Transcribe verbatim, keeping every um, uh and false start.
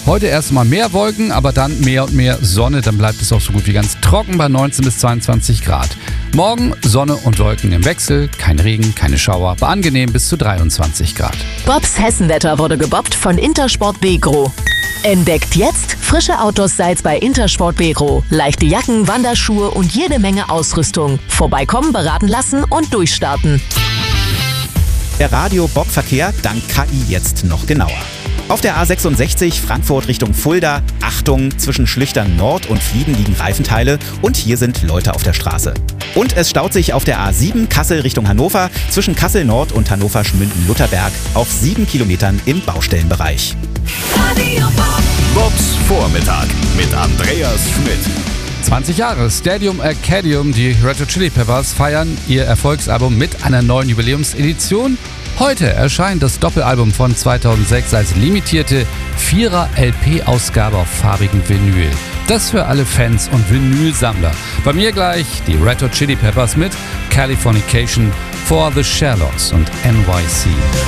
Heute erstmal mehr Wolken, aber dann mehr und mehr Sonne. Dann bleibt es auch so gut wie ganz trocken bei neunzehn bis zweiundzwanzig Grad. Morgen Sonne und Wolken im Wechsel, kein Regen, keine Schauer, aber angenehm bis zu dreiundzwanzig Grad. Bobs Hessenwetter wurde gebobbt von Intersport Begro. Entdeckt jetzt frische Outdoor-Styles bei Intersport Begro. Leichte Jacken, Wanderschuhe und jede Menge Ausrüstung. Vorbeikommen, beraten lassen und durchstarten. Der Radio-Bob-Verkehr dank K I jetzt noch genauer. Auf der A sechsundsechzig Frankfurt Richtung Fulda, Achtung, zwischen Schlüchtern Nord und Flieden liegen Reifenteile und hier sind Leute auf der Straße. Und es staut sich auf der A sieben Kassel Richtung Hannover zwischen Kassel Nord und Hannover Schmünden-Lutherberg auf sieben Kilometern im Baustellenbereich. Radio Bob. Bobs Vormittag mit Andreas Schmidt. zwanzig Jahre Stadium Arcadium, die Red Hot Chili Peppers feiern ihr Erfolgsalbum mit einer neuen Jubiläumsedition. Heute erscheint das Doppelalbum von zweitausendsechs als limitierte Vierer-L P-Ausgabe auf farbigem Vinyl. Das für alle Fans und Vinylsammler. Bei mir gleich die Red Hot Chili Peppers mit Californication, For the Sherlocks und N Y C.